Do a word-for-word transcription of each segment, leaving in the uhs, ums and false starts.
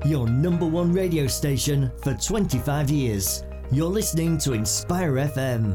your number one radio station for twenty-five years. You're listening to Inspire F M.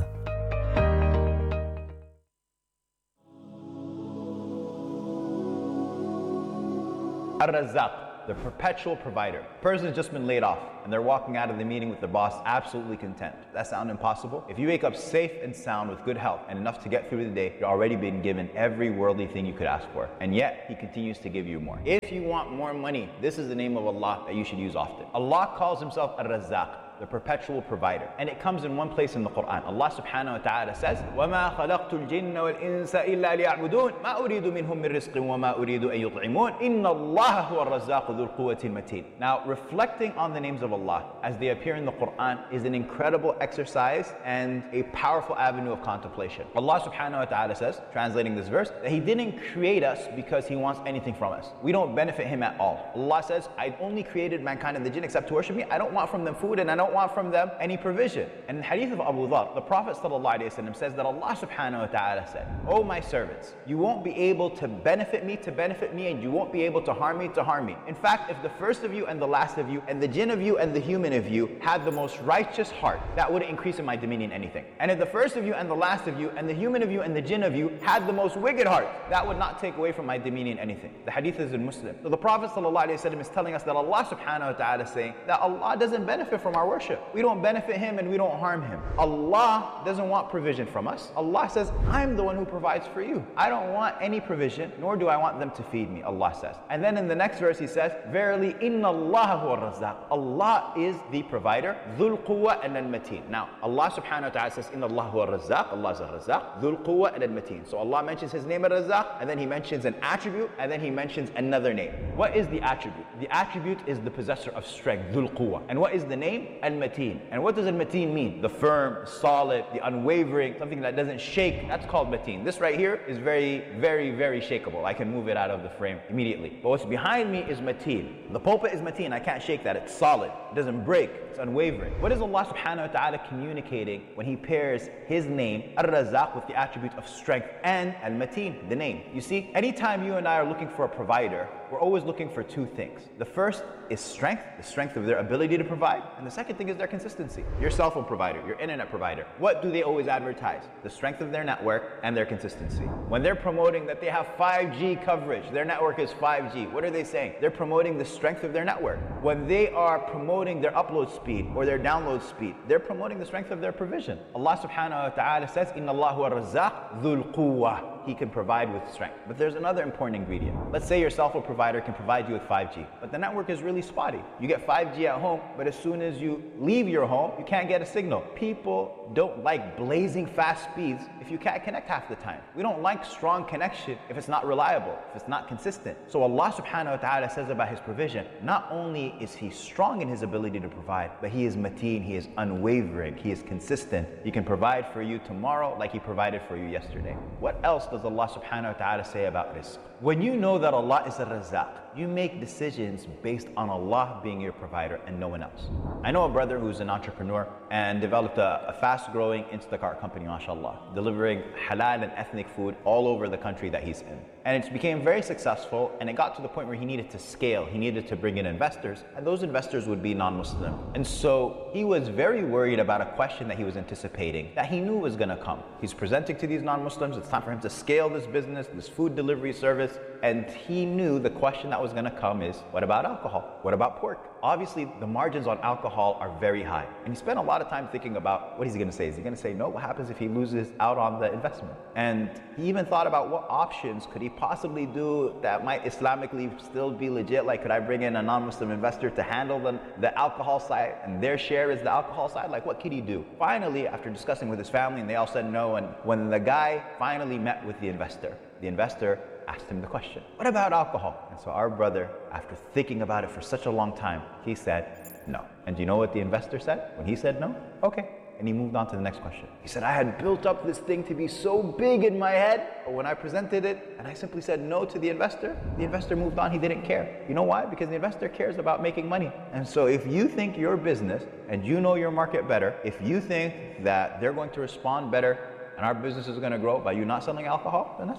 Ar-Razzaq, the perpetual provider. A person's just been laid off and they're walking out of the meeting with their boss absolutely content. Does that sound impossible? If you wake up safe and sound with good health and enough to get through the day, you're already been given every worldly thing you could ask for. And yet, He continues to give you more. If you want more money, this is the name of Allah that you should use often. Allah calls Himself Ar-Razzaq, the perpetual provider. And it comes in one place in the Quran. Allah subhanahu wa ta'ala says, وَمَا خَلَقْتُ الْجِنَّ وَالْإِنسَ إِلَّا لِيَعْبُدُونَ مَا أُرِيدُ مِنْهُم مِّن رِزْقٍ وَمَا أُرِيدُ أَن يُطْعِمُونَ إِنَّ اللَّهَ هُوَ الرَّزَّاقُ ذُو الْقُوَّةِ الْمَتِينَ. Now, reflecting on the names of Allah as they appear in the Quran is an incredible exercise and a powerful avenue of contemplation. Allah subhanahu wa ta'ala says, translating this verse, that He didn't create us because He wants anything from us. We don't benefit Him at all. Allah says, I only created mankind and the jinn except to worship me. I don't want from them food and I don't want from them any provision. And in the hadith of Abu Dhar, the Prophet ﷺ says that Allah subhanahu wa ta'ala said, "O my servants, you won't be able to benefit me to benefit me and you won't be able to harm me to harm me. In fact, if the first of you and the last of you and the jinn of you and the human of you had the most righteous heart, that wouldn't increase in my dominion anything. And if the first of you and the last of you and the human of you and the jinn of you had the most wicked heart, that would not take away from my dominion anything." The hadith is in Muslim. So the Prophet ﷺ is telling us that Allah subhanahu wa ta'ala is saying that Allah doesn't benefit from our worship. We don't benefit Him and we don't harm Him. Allah doesn't want provision from us. Allah says, I'm the one who provides for you. I don't want any provision, nor do I want them to feed me, Allah says. And then in the next verse He says, Verily, inna Allah huwa ar-Razzaq. Allah is the provider, Dhul Quwwa and al-Mateen. Now, Allah subhanahu wa ta'ala says, Inna Allah huwa ar-Razzaq, Allah is ar-Razzaq, Dhul Quwwa and al-Mateen. So Allah mentions His name ar-Razzaq, and then He mentions an attribute, and then He mentions another name. What is the attribute? The attribute is the possessor of strength, Dhul Quwwa. And what is the name? Al-Mateen. And what does al-Mateen mean? The firm, solid, the unwavering, something that doesn't shake. That's called Mateen. This right here is very, very, very shakeable. I can move it out of the frame immediately. But what's behind me is Mateen. The pulpit is Mateen. I can't shake that. It's solid. It doesn't break. It's unwavering. What is Allah subhanahu wa ta'ala communicating when He pairs His name, Ar-Razzaq, with the attribute of strength and Al-Mateen, the name? You see, anytime you and I are looking for a provider, we're always looking for two things. The first is strength, the strength of their ability to provide. And the second thing is their consistency. Your cell phone provider, your internet provider, what do they always advertise? The strength of their network and their consistency. When they're promoting that they have five G coverage, their network is five G, what are they saying? They're promoting the strength of their network. When they are promoting their upload speed or their download speed, they're promoting the strength of their provision. Allah subhanahu wa ta'ala says, Inna Allahu ar-Razzaq dhul quwwa. He can provide with strength. But there's another important ingredient. Let's say your cell phone provider can provide you with five G, but the network is really spotty. You get five G at home, but as soon as you leave your home, you can't get a signal. People don't like blazing fast speeds if you can't connect half the time. We don't like strong connection if it's not reliable, if it's not consistent. So Allah subhanahu wa ta'ala says about His provision, not only is He strong in His ability to provide, but He is mateen, He is unwavering, He is consistent. He can provide for you tomorrow like He provided for you yesterday. What else does Allah subhanahu wa ta'ala say about rizq? When you know that Allah is Ar-Razzaq, you make decisions based on Allah being your provider and no one else. I know a brother who's an entrepreneur and developed a, a fast-growing Instacart company, mashallah, delivering halal and ethnic food all over the country that he's in. And it became very successful, and it got to the point where he needed to scale. He needed to bring in investors, and those investors would be non-Muslim. And so he was very worried about a question that he was anticipating that he knew was going to come. He's presenting to these non-Muslims, it's time for him to scale this business, this food delivery service, and he knew the question that was going to come is, what about alcohol? What about pork? Obviously, the margins on alcohol are very high. And he spent a lot of time thinking about what he's going to say. Is he going to say no? What happens if he loses out on the investment? And he even thought about what options could he possibly do that might Islamically still be legit. Like, could I bring in a non-Muslim investor to handle the, the alcohol side and their share is the alcohol side? Like, what could he do? Finally, after discussing with his family, and they all said no, and when the guy finally met with the investor, the investor asked him the question, what about alcohol? And so our brother, after thinking about it for such a long time, he said no. And do you know what the investor said when he said no? Okay. And he moved on to the next question. He said, I had built up this thing to be so big in my head, but when I presented it and I simply said no to the investor, the investor moved on. He didn't care. You know why? Because the investor cares about making money. And so if you think your business and you know your market better, if you think that they're going to respond better and our business is going to grow by you not selling alcohol, then that's fine.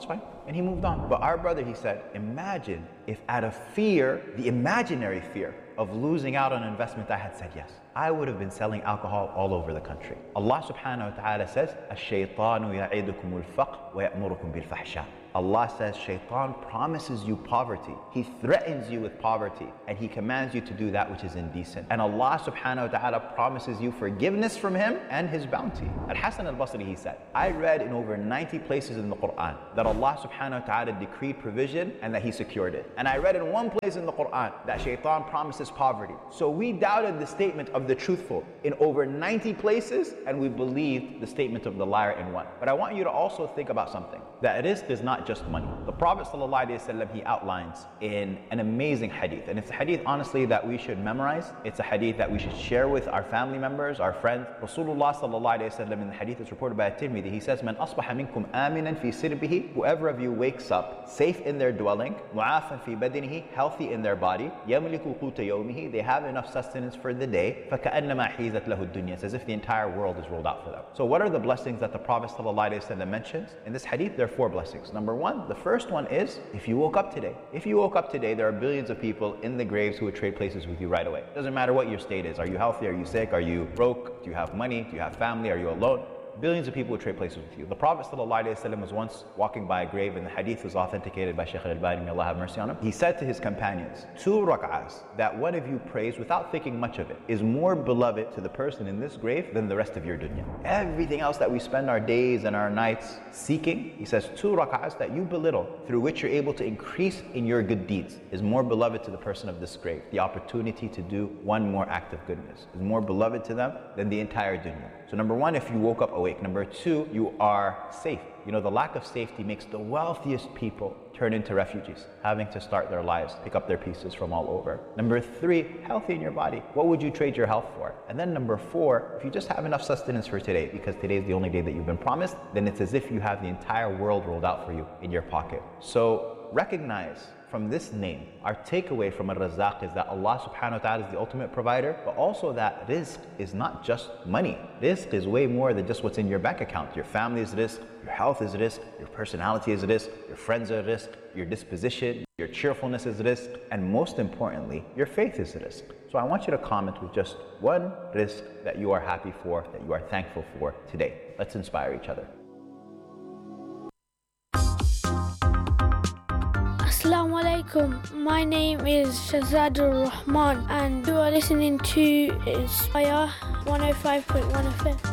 And he moved on. But our brother, he said, imagine if out of fear, the imaginary fear of losing out on an investment, I had said yes, I would have been selling alcohol all over the country. Allah subhanahu wa ta'ala says, الشيطان يعيدكم الفقر ويأمركم بالفحشاء. Allah says, Shaitan promises you poverty. He threatens you with poverty, and he commands you to do that which is indecent. And Allah subhanahu wa ta'ala promises you forgiveness from him and his bounty. Al-Hasan al-Basri, he said, I read in over ninety places in the Quran that Allah subhanahu wa ta'ala decreed provision and that he secured it. And I read in one place in the Quran that Shaitan promises poverty. So we doubted the statement of the truthful in over ninety places, and we believed the statement of the liar in one. But I want you to also think about something, that rizq is not just money. The Prophet ﷺ, he outlines in an amazing hadith, and it's a hadith honestly that we should memorize. It's a hadith that we should share with our family members, our friends. Rasulullah ﷺ, in the hadith that's reported by At-Tirmidhi, he says, Man asbaha minkum aminan fi sirbihi, whoever of you wakes up safe in their dwelling, mu'afan fi badinihi, healthy in their body, yamliku quta yawmihi, they have enough sustenance for the day, فَكَأَنَّمَا حِيزَتْ لَهُ الدُّنْيَا, it's as if the entire world is rolled out for them. So what are the blessings that the Prophet ﷺ mentions? In this hadith, there are four blessings. Number one, the first one is, if you woke up today. If you woke up today, there are billions of people in the graves who would trade places with you right away. It doesn't matter what your state is. Are you healthy? Are you sick? Are you broke? Do you have money? Do you have family? Are you alone? Billions of people would trade places with you. The Prophet ﷺ was once walking by a grave, and the hadith was authenticated by Shaykh al-Albani, may Allah have mercy on him. He said to his companions, two rak'ahs that one of you prays without thinking much of it is more beloved to the person in this grave than the rest of your dunya. Everything else that we spend our days and our nights seeking, he says, two rak'ahs that you belittle, through which you're able to increase in your good deeds, is more beloved to the person of this grave. The opportunity to do one more act of goodness is more beloved to them than the entire dunya. So number one, if you woke up awake. Number two, you are safe. You know, the lack of safety makes the wealthiest people turn into refugees, having to start their lives, pick up their pieces from all over. Number three, healthy in your body. What would you trade your health for? And then number four, if you just have enough sustenance for today, because today is the only day that you've been promised, then it's as if you have the entire world rolled out for you in your pocket. So recognize from this name, our takeaway from Ar-Razzaq is that Allah subhanahu wa ta'ala is the ultimate provider, but also that rizq is not just money. Rizq is way more than just what's in your bank account. Your family is rizq, your health is rizq, your personality is rizq, your friends are rizq, your disposition, your cheerfulness is rizq, and most importantly, your faith is rizq. So I want you to comment with just one rizq that you are happy for, that you are thankful for today. Let's inspire each other. Assalamu alaikum. My name is Shazad Rahman, and you are listening to Inspire one oh five point one F M.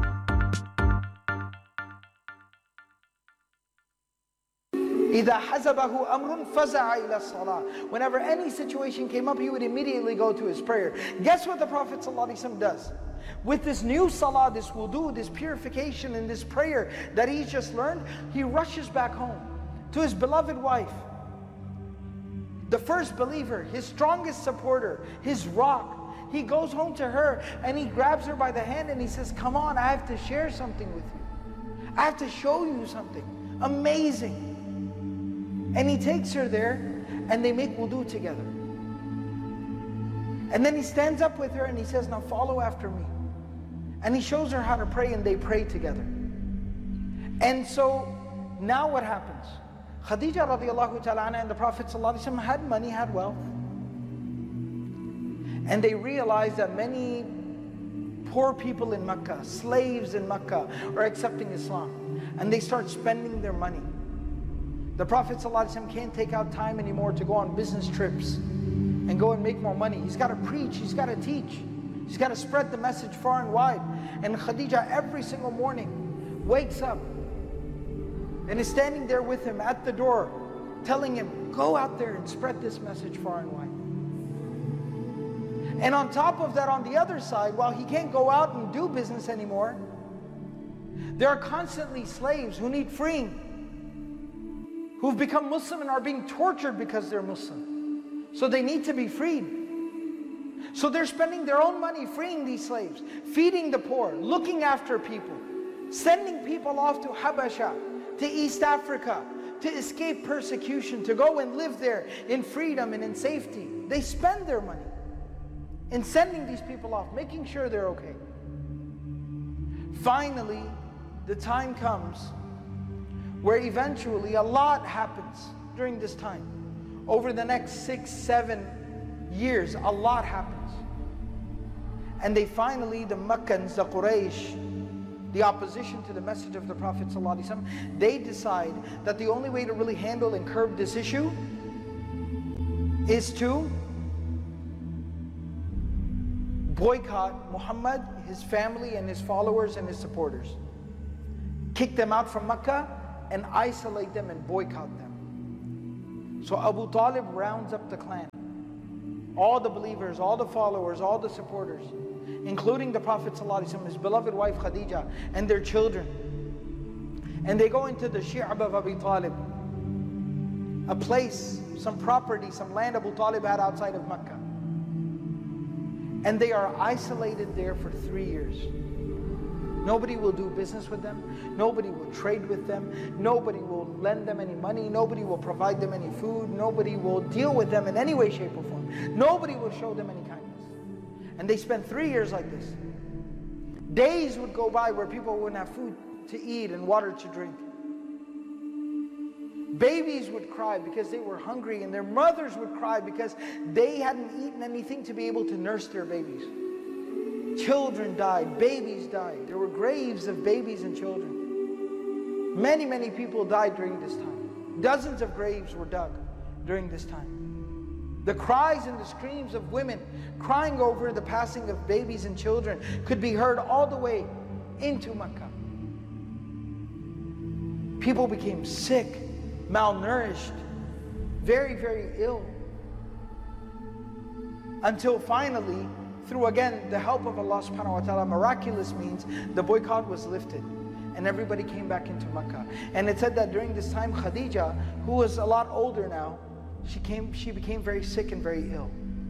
إذا حزبه أمر فزع إلى الصلاة. Whenever any situation came up, he would immediately go to his prayer. Guess what the Prophet ﷺ does? With this new salah, this wudu, this purification, and this prayer that he's just learned, he rushes back home to his beloved wife, the first believer, his strongest supporter, his rock. He goes home to her and he grabs her by the hand and he says, come on, I have to share something with you. I have to show you something amazing. And he takes her there and they make wudu together. And then he stands up with her and he says, now follow after me. And he shows her how to pray, and they pray together. And so now what happens? Khadija radiallahu ta'ala anha and the Prophet ﷺ had money, had wealth. And they realized that many poor people in Mecca, slaves in Mecca, are accepting Islam. And they start spending their money. The Prophet ﷺ can't take out time anymore to go on business trips and go and make more money. He's got to preach, he's got to teach. He's got to spread the message far and wide. And Khadija every single morning wakes up and is standing there with him at the door, telling him, go out there and spread this message far and wide. And on top of that, on the other side, while he can't go out and do business anymore, there are constantly slaves who need freeing, who've become Muslim and are being tortured because they're Muslim. So they need to be freed. So they're spending their own money freeing these slaves, feeding the poor, looking after people, sending people off to Habasha, to East Africa, to escape persecution, to go and live there in freedom and in safety. They spend their money in sending these people off, making sure they're okay. Finally, the time comes where eventually a lot happens during this time. Over the next six, seven years, a lot happens. And they finally, the Meccans, the Quraysh, the opposition to the message of the Prophet ﷺ, they decide that the only way to really handle and curb this issue is to boycott Muhammad, his family, and his followers and his supporters. Kick them out from Mecca and isolate them and boycott them. So Abu Talib rounds up the clan, all the believers, all the followers, all the supporters, including the Prophet ﷺ, his beloved wife Khadija, and their children. And they go into the Shi'ab of Abi Talib, a place, some property, some land Abu Talib had outside of Mecca. And they are isolated there for three years. Nobody will do business with them. Nobody will trade with them. Nobody will lend them any money. Nobody will provide them any food. Nobody will deal with them in any way, shape, or form. Nobody will show them any kindness. And they spent three years like this. Days would go by where people wouldn't have food to eat and water to drink. Babies would cry because they were hungry, and their mothers would cry because they hadn't eaten anything to be able to nurse their babies. Children died, babies died. There were graves of babies and children. Many, many people died during this time. Dozens of graves were dug during this time. The cries and the screams of women crying over the passing of babies and children could be heard all the way into Mecca. People became sick, malnourished, very, very ill. Until finally, through again the help of Allah subhanahu wa ta'ala, miraculous means, the boycott was lifted and everybody came back into Mecca. And it said that during this time, Khadija, who was a lot older now, she came, she became very sick and very ill.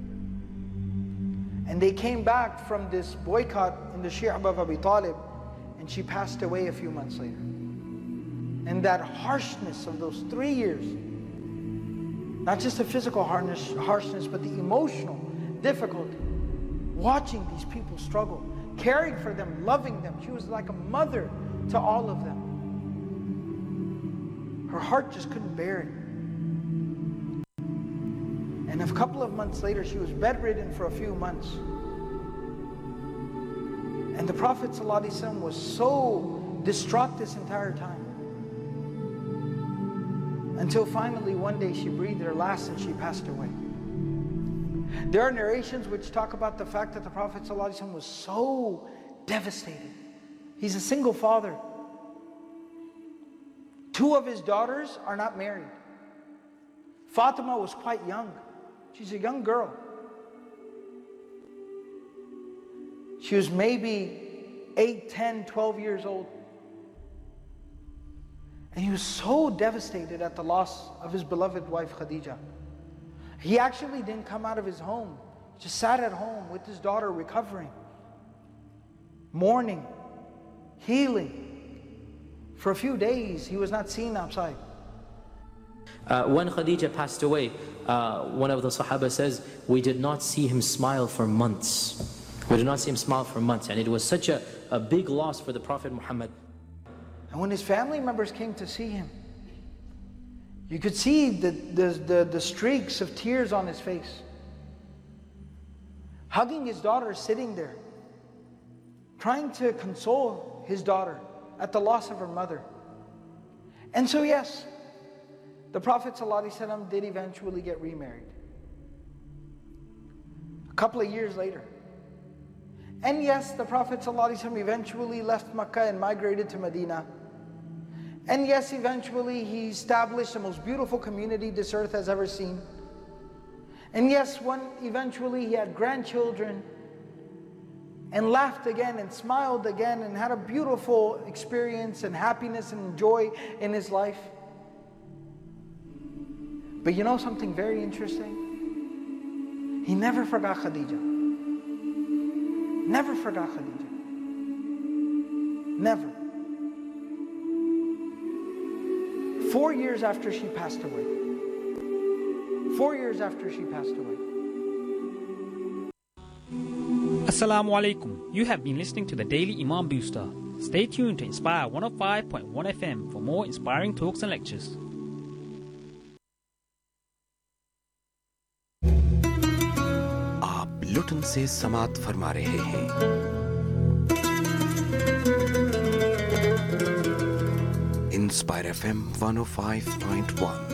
And they came back from this boycott in the Shi'ab of Abi Talib, and she passed away a few months later. And that harshness of those three years, not just the physical harshness, harshness, but the emotional difficulty, watching these people struggle, caring for them, loving them. She was like a mother to all of them. Her heart just couldn't bear it. And a couple of months later, she was bedridden for a few months. And the Prophet ﷺ was so distraught this entire time. Until finally one day she breathed her last and she passed away. There are narrations which talk about the fact that the Prophet ﷺ was so devastated. He's a single father. Two of his daughters are not married. Fatima was quite young. She's a young girl. She was maybe eight, ten, twelve years old. And he was so devastated at the loss of his beloved wife Khadija. He actually didn't come out of his home. Just sat at home with his daughter recovering, mourning, healing. For a few days he was not seen outside. Uh, when Khadija passed away, uh, one of the Sahaba says, we did not see him smile for months. We did not see him smile for months. And it was such a, a big loss for the Prophet Muhammad. And when his family members came to see him, you could see the, the, the, the streaks of tears on his face. Hugging his daughter, sitting there, trying to console his daughter at the loss of her mother. And so yes, the Prophet ﷺ did eventually get remarried. A couple of years later. And yes, the Prophet ﷺ eventually left Mecca and migrated to Medina. And yes, eventually he established the most beautiful community this earth has ever seen. And yes, when eventually he had grandchildren and laughed again and smiled again and had a beautiful experience and happiness and joy in his life. But you know something very interesting? He never forgot Khadija. Never forgot Khadija. Never. Four years after she passed away. Four years after she passed away. Assalamu alaikum. You have been listening to the Daily Imam Booster. Stay tuned to Inspire one oh five point one F M for more inspiring talks and lectures. आप लुटन से समात फरमा रहे हैं। Inspire FM one oh five point one।